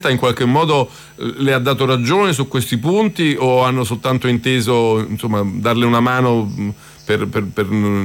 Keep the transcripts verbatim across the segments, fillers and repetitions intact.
in qualche modo le ha dato ragione su questi punti o hanno soltanto inteso, insomma, darle una mano per, per, per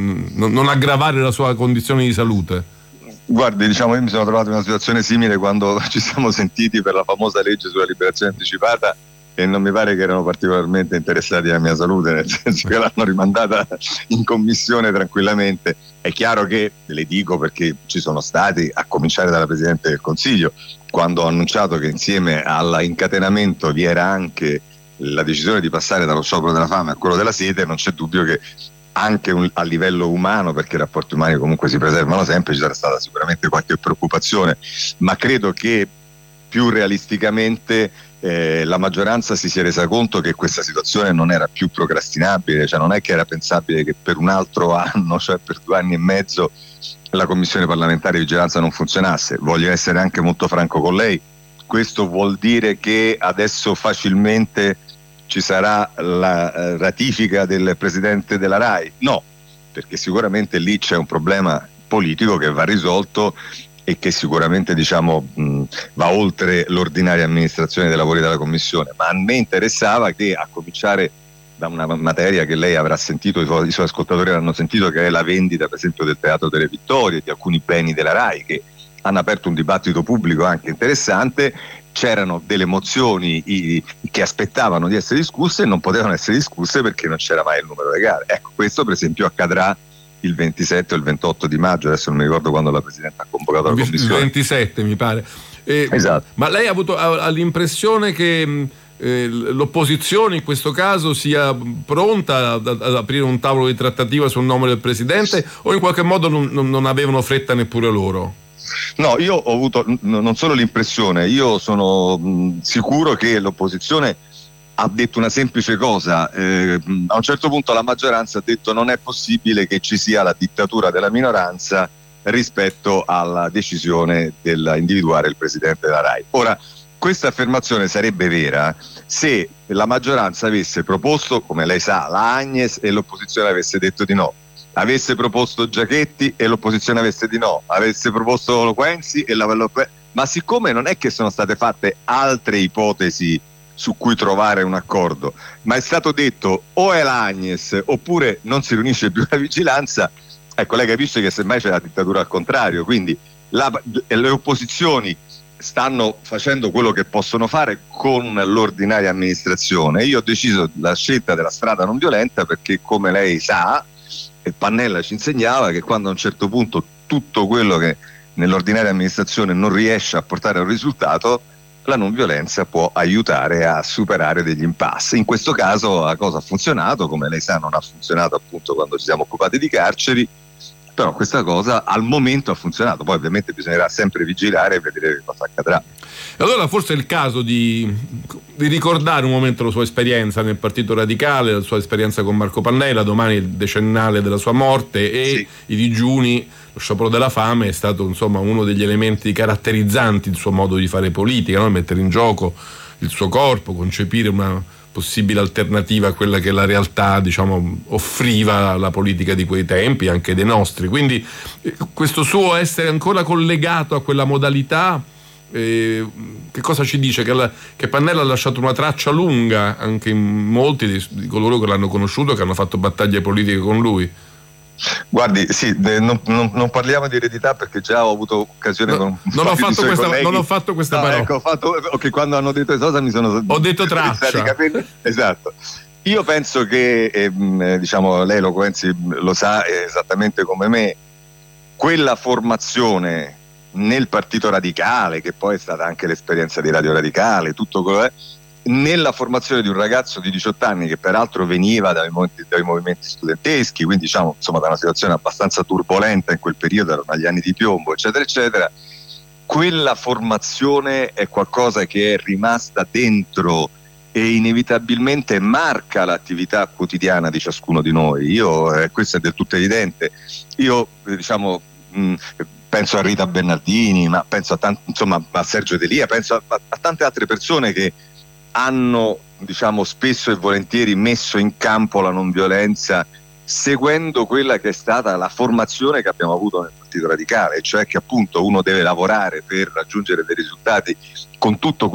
non aggravare la sua condizione di salute? Guardi, diciamo, io mi sono trovato in una situazione simile quando ci siamo sentiti per la famosa legge sulla liberazione anticipata e non mi pare che erano particolarmente interessati alla mia salute, nel senso che l'hanno rimandata in commissione tranquillamente. È chiaro che, le dico perché ci sono stati, a cominciare dalla Presidente del Consiglio, quando ho annunciato che insieme all'incatenamento vi era anche la decisione di passare dallo sciopero della fame a quello della sete, non c'è dubbio che anche un, a livello umano, perché i rapporti umani comunque si preservano sempre, ci sarà stata sicuramente qualche preoccupazione, ma credo che più realisticamente eh, la maggioranza si sia resa conto che questa situazione non era più procrastinabile, cioè non è che era pensabile che per un altro anno, cioè per due anni e mezzo, la Commissione parlamentare di vigilanza non funzionasse. Voglio essere anche molto franco con lei, questo vuol dire che adesso facilmente ci sarà la eh, ratifica del Presidente della RAI? No, perché sicuramente lì c'è un problema politico che va risolto e che sicuramente, diciamo, mh, va oltre l'ordinaria amministrazione dei lavori della Commissione, ma a me interessava che, a cominciare da una materia che lei avrà sentito, i suoi, i suoi ascoltatori avranno sentito, che è la vendita per esempio del Teatro delle Vittorie, di alcuni beni della RAI, che hanno aperto un dibattito pubblico anche interessante. C'erano delle mozioni i, che aspettavano di essere discusse e non potevano essere discusse perché non c'era mai il numero legale. Ecco, questo per esempio accadrà il ventisette o il ventotto di maggio, adesso non mi ricordo quando la Presidente ha convocato la Commissione. Il ventisette mi pare. Eh, esatto. Ma lei ha avuto ha, ha l'impressione che eh, l'opposizione in questo caso sia pronta ad, ad aprire un tavolo di trattativa sul nome del Presidente, o in qualche modo non, non, non avevano fretta neppure loro? No, io ho avuto n- non solo l'impressione, io sono mh, sicuro che l'opposizione ha detto una semplice cosa, eh, a un certo punto la maggioranza ha detto non è possibile che ci sia la dittatura della minoranza rispetto alla decisione di individuare il Presidente della RAI. Ora, questa affermazione sarebbe vera se la maggioranza avesse proposto, come lei sa, la Agnes e l'opposizione avesse detto di no, avesse proposto Giachetti e l'opposizione avesse di no, avesse proposto Loquenzi e la ma siccome non è che sono state fatte altre ipotesi su cui trovare un accordo, ma è stato detto o è l'Agnes oppure non si riunisce più la vigilanza, ecco, lei capisce che semmai c'è la dittatura al contrario, quindi la, le opposizioni stanno facendo quello che possono fare con l'ordinaria amministrazione. Io ho deciso la scelta della strada non violenta perché, come lei sa, e Pannella ci insegnava che quando a un certo punto tutto quello che nell'ordinaria amministrazione non riesce a portare a un risultato, la non violenza può aiutare a superare degli impasse. In questo caso la cosa ha funzionato, come lei sa non ha funzionato appunto quando ci siamo occupati di carceri, però questa cosa al momento ha funzionato, poi ovviamente bisognerà sempre vigilare e vedere cosa accadrà. Allora forse è il caso di, di ricordare un momento la sua esperienza nel Partito Radicale, la sua esperienza con Marco Pannella, domani è il decennale della sua morte e sì. I digiuni, lo sciopero della fame è stato insomma uno degli elementi caratterizzanti del suo modo di fare politica, no? Mettere in gioco il suo corpo, concepire una possibile alternativa a quella che la realtà, diciamo, offriva la politica di quei tempi, anche dei nostri. Quindi questo suo essere ancora collegato a quella modalità, eh, che cosa ci dice? Che, la, che Pannella ha lasciato una traccia lunga anche in molti di, di coloro che l'hanno conosciuto, che hanno fatto battaglie politiche con lui. Guardi, sì, non, non, non parliamo di eredità perché già ho avuto occasione no, con non, ho fatto questa, non ho fatto questa no, parola. Ecco, ho fatto, okay, quando hanno detto cosa mi sono ho detto traccia. Esatto. Io penso che, eh, diciamo, lei Loquenzi lo sa esattamente come me, quella formazione nel Partito Radicale, che poi è stata anche l'esperienza di Radio Radicale, tutto quello che è, nella formazione di un ragazzo di diciotto anni che peraltro veniva dai movimenti, dai movimenti studenteschi, quindi diciamo insomma da una situazione abbastanza turbolenta in quel periodo, erano agli anni di piombo eccetera eccetera, quella formazione è qualcosa che è rimasta dentro e inevitabilmente marca l'attività quotidiana di ciascuno di noi. Io, eh, questo è del tutto evidente, io eh, diciamo mh, penso a Rita Bernardini, ma penso a, tanti, insomma, a Sergio Delia, penso a, a, a tante altre persone che hanno, diciamo, spesso e volentieri messo in campo la non violenza seguendo quella che è stata la formazione che abbiamo avuto nel Partito Radicale, cioè che appunto uno deve lavorare per raggiungere dei risultati con tutto